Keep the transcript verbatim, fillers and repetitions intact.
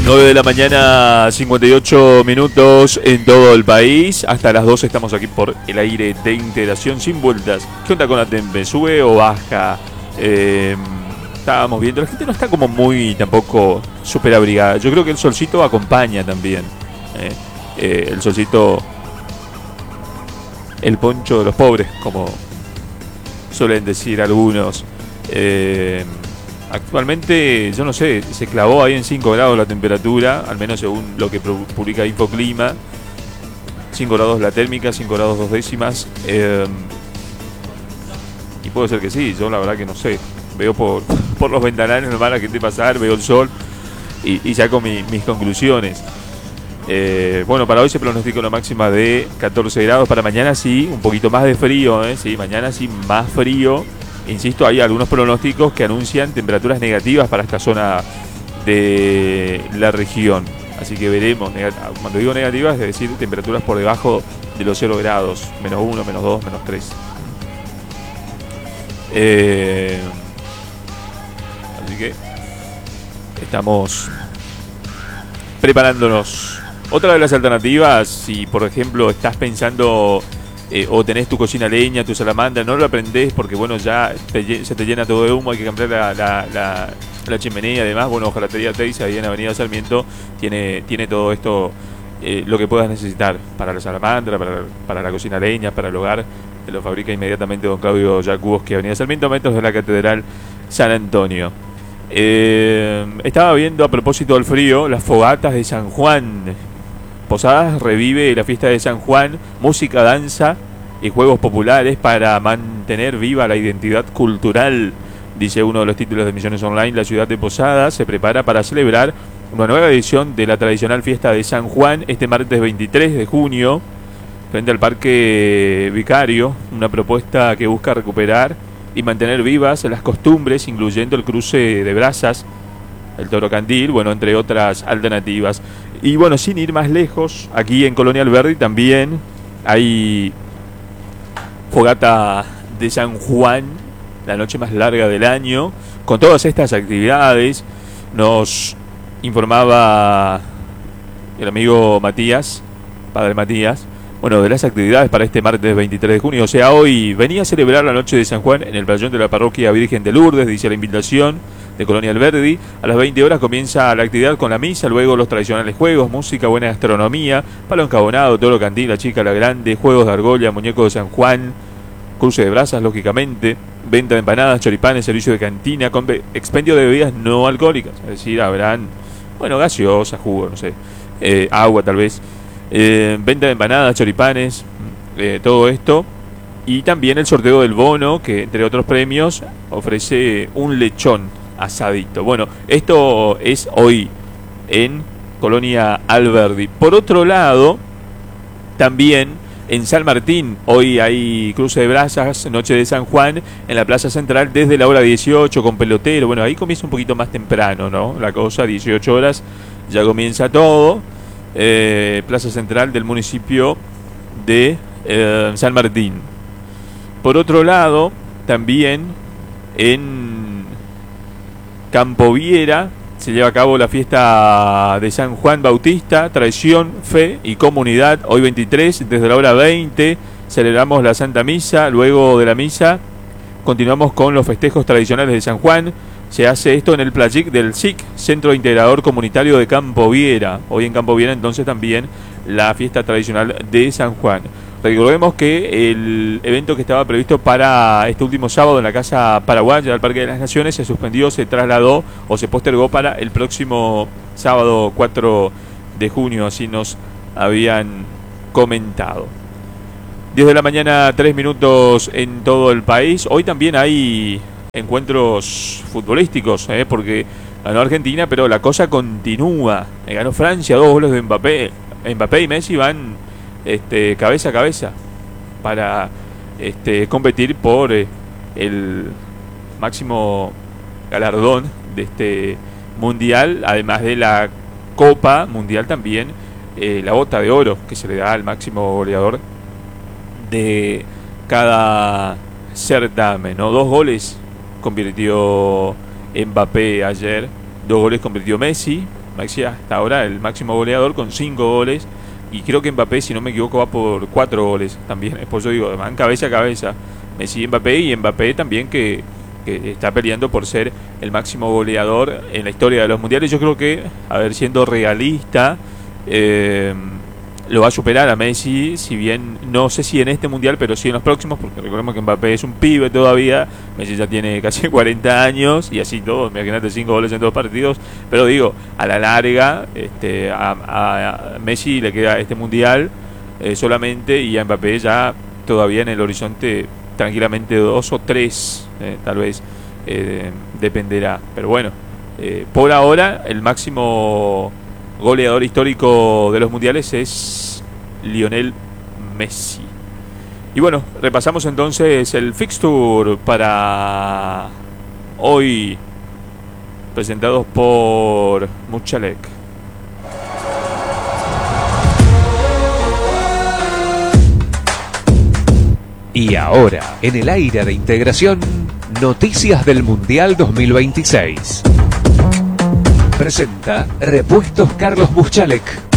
nueve de la mañana, cincuenta y ocho minutos en todo el país. Hasta las doce estamos aquí por el aire de Integración Sin Vueltas. ¿Qué onda con la tempe? ¿Sube o baja? Eh, estábamos viendo, la gente no está como muy tampoco súper abrigada. Yo creo que el solcito acompaña también. Eh, eh, el solcito, el poncho de los pobres, como suelen decir algunos. Eh, Actualmente, yo no sé, se clavó ahí en cinco grados la temperatura, al menos según lo que publica Infoclima. cinco grados la térmica, cinco grados dos décimas. Eh, y puede ser que sí, yo la verdad que no sé. Veo por, por los ventanales normal a gente pasar, veo el sol y, y saco mi, mis conclusiones. Eh, bueno, para hoy se pronostica una máxima de catorce grados. Para mañana sí, un poquito más de frío, ¿eh? Sí, mañana sí, más frío. Insisto, hay algunos pronósticos que anuncian temperaturas negativas para esta zona de la región. Así que veremos. Cuando digo negativas, es decir, temperaturas por debajo de los cero grados. Menos uno, menos dos, menos tres. Eh, así que estamos preparándonos. Otra de las alternativas, si por ejemplo estás pensando... Eh, o tenés tu cocina a leña, tu salamandra, no lo aprendés porque bueno, ya te, se te llena todo de humo, hay que cambiar la, la, la, la chimenea y además, bueno, Ojalatería Teis ahí en Avenida Sarmiento tiene, tiene todo esto, eh, lo que puedas necesitar para la salamandra, para, para la cocina a leña, para el hogar. Te lo fabrica inmediatamente don Claudio Jacuboski, Avenida Sarmiento, metros de la Catedral San Antonio. Eh, estaba viendo a propósito del frío las fogatas de San Juan. Posadas revive la fiesta de San Juan, música, danza y juegos populares para mantener viva la identidad cultural, dice uno de los títulos de Misiones Online. La ciudad de Posadas se prepara para celebrar una nueva edición de la tradicional fiesta de San Juan este martes veintitrés de junio frente al Parque Vicario, una propuesta que busca recuperar y mantener vivas las costumbres, incluyendo el cruce de brasas, el toro candil, bueno, entre otras alternativas. Y bueno, sin ir más lejos, aquí en Colonia Alberdi también hay fogata de San Juan, la noche más larga del año, con todas estas actividades. Nos informaba el amigo Matías, padre Matías, bueno, de las actividades para este martes veintitrés de junio. O sea, hoy venía a celebrar la noche de San Juan en el pabellón de la parroquia Virgen de Lourdes, dice la invitación de Colonia Alberdi. A las veinte horas comienza la actividad con la misa, luego los tradicionales juegos, música, buena gastronomía, palo encabonado, toro candil, la chica, la grande, juegos de argolla, muñeco de San Juan, cruce de brasas, lógicamente, venta de empanadas, choripanes, servicio de cantina, con expendio de bebidas no alcohólicas, es decir, habrán, bueno, gaseosa, jugo, no sé, eh, agua tal vez, eh, venta de empanadas, choripanes, eh, todo esto. Y también el sorteo del bono, que entre otros premios ofrece un lechón asadito. Bueno, esto es hoy en Colonia Alberdi. Por otro lado, también en San Martín, hoy hay cruce de brasas, noche de San Juan, en la Plaza Central desde la hora dieciocho con pelotero. Bueno, ahí comienza un poquito más temprano, ¿no? La cosa, dieciocho horas, ya comienza todo. Eh, Plaza Central del municipio de eh, San Martín. Por otro lado, también en Campo Viera se lleva a cabo la fiesta de San Juan Bautista, Tradición, Fe y Comunidad. Hoy veintitrés, desde la hora veinte, celebramos la Santa Misa. Luego de la misa, continuamos con los festejos tradicionales de San Juan. Se hace esto en el Playic del S I C, Centro Integrador Comunitario de Campo Viera. Hoy en Campo Viera, entonces, también la fiesta tradicional de San Juan. Recordemos que el evento que estaba previsto para este último sábado en la Casa Paraguaya del Parque de las Naciones se suspendió, se trasladó o se postergó para el próximo sábado cuatro de junio, así nos habían comentado. diez de la mañana, tres minutos en todo el país. Hoy también hay encuentros futbolísticos, ¿eh? Porque ganó Argentina, pero la cosa continúa. Ganó Francia, dos goles de Mbappé. Mbappé y Messi van este, cabeza a cabeza para este, competir por eh, el máximo galardón de este mundial, además de la Copa Mundial también, eh, la bota de oro que se le da al máximo goleador de cada certamen, ¿no? Dos goles convirtió Mbappé ayer, dos goles convirtió Messi, Messi hasta ahora el máximo goleador con cinco goles. Y creo que Mbappé, si no me equivoco, va por cuatro goles también. Por eso digo, van cabeza a cabeza Messi y Mbappé. Y Mbappé también que, que está peleando por ser el máximo goleador en la historia de los mundiales. Yo creo que, a ver, siendo realista, eh, lo va a superar a Messi, si bien no sé si en este mundial, pero sí en los próximos, porque recordemos que Mbappé es un pibe todavía, Messi ya tiene casi cuarenta años y así todo, imagínate cinco goles en dos partidos, pero digo, a la larga este, a, a Messi le queda este mundial eh, solamente, y a Mbappé ya todavía en el horizonte tranquilamente dos o tres, eh, tal vez eh, dependerá, pero bueno, eh, por ahora el máximo goleador histórico de los mundiales es Lionel Messi. Y bueno, repasamos entonces el fixture para hoy, presentados por Muchalek. Y ahora, en el aire de integración, noticias del Mundial dos mil veintiséis. Presenta Repuestos Carlos Muchalek.